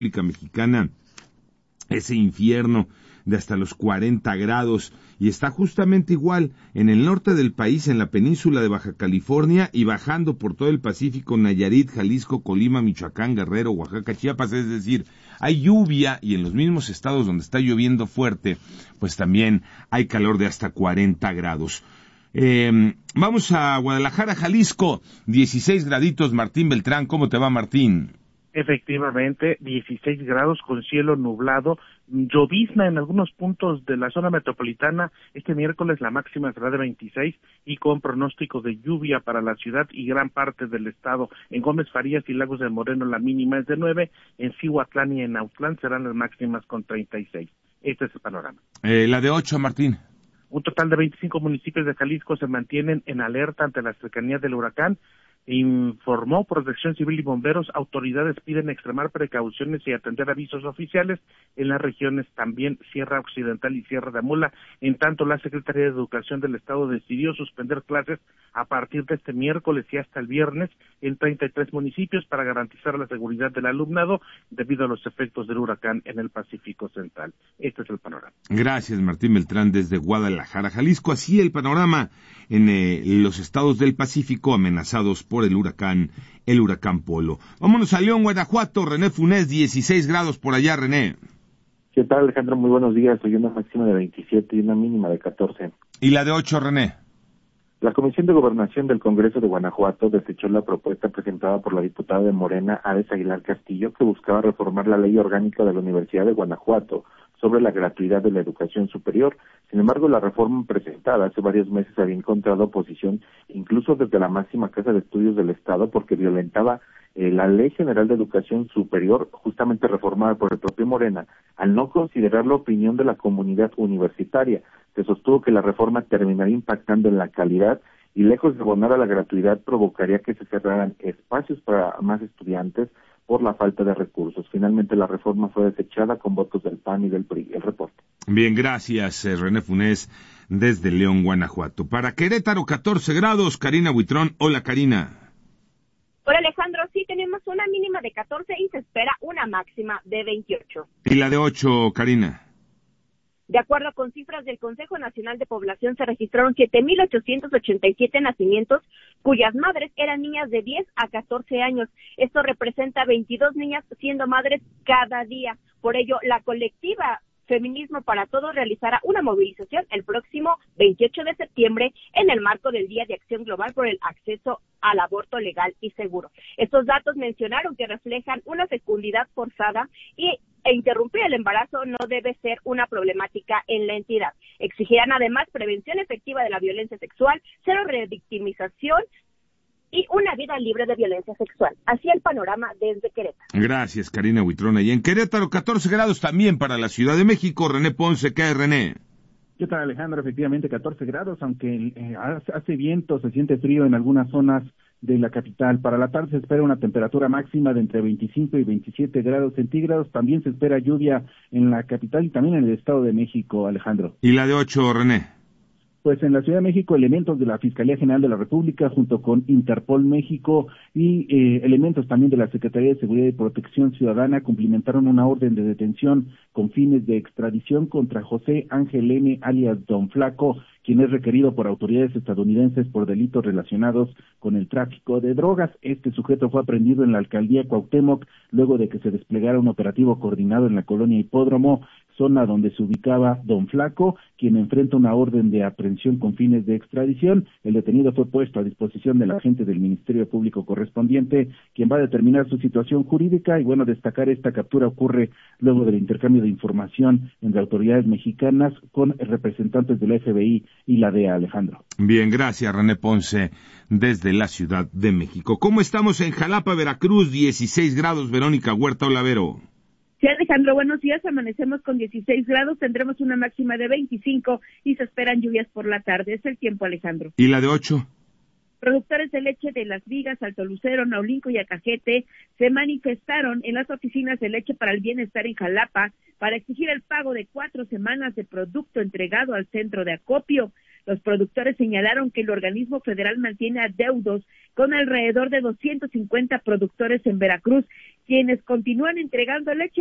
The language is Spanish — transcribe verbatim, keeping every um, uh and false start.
República Mexicana, ese infierno de hasta los cuarenta grados, y está justamente igual en el norte del país, en la península de Baja California, y bajando por todo el Pacífico, Nayarit, Jalisco, Colima, Michoacán, Guerrero, Oaxaca, Chiapas. Es decir, hay lluvia, y en los mismos estados donde está lloviendo fuerte, pues también hay calor de hasta cuarenta grados. Eh, vamos a Guadalajara, Jalisco, dieciséis graditos. Martín Beltrán, ¿cómo te va, Martín? Efectivamente, dieciséis grados con cielo nublado, llovizna en algunos puntos de la zona metropolitana. Este miércoles la máxima será de veintiséis y con pronóstico de lluvia para la ciudad y gran parte del estado. En Gómez Farías y Lagos de Moreno la mínima es de nueve, en Cihuatlán y en Autlán serán las máximas con treinta y seis. Este es el panorama. Eh, la de ocho, Martín. Un total de veinticinco municipios de Jalisco se mantienen en alerta ante la cercanía del huracán. Informó Protección Civil y Bomberos, autoridades piden extremar precauciones y atender avisos oficiales en las regiones también Sierra Occidental y Sierra de Amula. En tanto, la Secretaría de Educación del Estado decidió suspender clases a partir de este miércoles y hasta el viernes en treinta y tres municipios para garantizar la seguridad del alumnado debido a los efectos del huracán en el Pacífico Central. Este es el panorama. Gracias, Martín Beltrán, desde Guadalajara, Jalisco. Así el panorama en eh, los estados del Pacífico amenazados por el huracán, el huracán Polo. Vámonos a León, Guanajuato. René Funes, dieciséis grados por allá, René. ¿Qué tal, Alejandro? Muy buenos días. Hoy una máxima de veintisiete y una mínima de catorce. ¿Y la de ocho, René? La Comisión de Gobernación del Congreso de Guanajuato desechó la propuesta presentada por la diputada de Morena, Ares Aguilar Castillo, que buscaba reformar la ley orgánica de la Universidad de Guanajuato sobre la gratuidad de la educación superior. Sin embargo, la reforma presentada hace varios meses había encontrado oposición, incluso desde la máxima casa de estudios del Estado, porque violentaba eh, la Ley General de Educación Superior, justamente reformada por el propio Morena, al no considerar la opinión de la comunidad universitaria. Se sostuvo que la reforma terminaría impactando en la calidad y, lejos de abonar a la gratuidad, provocaría que se cerraran espacios para más estudiantes por la falta de recursos. Finalmente la reforma fue desechada con votos del P A N y del P R I. El reporte. Bien, gracias, eh, René Funes, desde León, Guanajuato. Para Querétaro, catorce grados, Karina Buitrón. Hola, Karina. Hola, Alejandro. Sí, tenemos una mínima de catorce y se espera una máxima de veintiocho. ¿Y la de ocho, Karina? De acuerdo con cifras del Consejo Nacional de Población, se registraron siete mil ochocientos ochenta y siete nacimientos cuyas madres eran niñas de diez a catorce años. Esto representa veintidós niñas siendo madres cada día. Por ello, la colectiva Feminismo para Todos realizará una movilización el próximo veintiocho de septiembre en el marco del Día de Acción Global por el Acceso al Aborto Legal y Seguro. Estos datos mencionaron que reflejan una fecundidad forzada y e interrumpir el embarazo no debe ser una problemática en la entidad. Exigirán además prevención efectiva de la violencia sexual, cero revictimización y una vida libre de violencia sexual. Así el panorama desde Querétaro. Gracias, Karina Buitrón. Y en Querétaro, catorce grados también para la Ciudad de México. René Ponce, ¿qué hay, René? ¿Qué tal, Alejandro? Efectivamente, catorce grados, aunque eh, hace viento, se siente frío en algunas zonas de la capital. Para la tarde se espera una temperatura máxima de entre veinticinco y veintisiete grados centígrados. También se espera lluvia en la capital y también en el Estado de México, Alejandro. ¿Y la de ocho, René? Pues en la Ciudad de México, elementos de la Fiscalía General de la República, junto con Interpol México y eh, elementos también de la Secretaría de Seguridad y Protección Ciudadana, cumplimentaron una orden de detención con fines de extradición contra José Ángel N., alias Don Flaco, quien es requerido por autoridades estadounidenses por delitos relacionados con el tráfico de drogas. Este sujeto fue aprehendido en la alcaldía Cuauhtémoc luego de que se desplegara un operativo coordinado en la colonia Hipódromo, zona donde se ubicaba Don Flaco, quien enfrenta una orden de aprehensión con fines de extradición. El detenido fue puesto a disposición del agente del Ministerio Público correspondiente, quien va a determinar su situación jurídica. Y bueno, destacar esta captura ocurre luego del intercambio de información entre autoridades mexicanas con representantes del F B I y la D E A, Alejandro. Bien, gracias, René Ponce, desde la Ciudad de México. ¿Cómo estamos en Jalapa, Veracruz? dieciséis grados, Verónica Huerta Olavero. Sí, Alejandro, buenos días. Amanecemos con dieciséis grados, tendremos una máxima de veinticinco y se esperan lluvias por la tarde. Es el tiempo, Alejandro. ¿Y la de ocho? Productores de leche de Las Vigas, Alto Lucero, Naulinco y Acajete se manifestaron en las oficinas de Leche para el Bienestar en Jalapa para exigir el pago de cuatro semanas de producto entregado al centro de acopio. Los productores señalaron que el organismo federal mantiene adeudos con alrededor de doscientos cincuenta productores en Veracruz quienes continúan entregando leche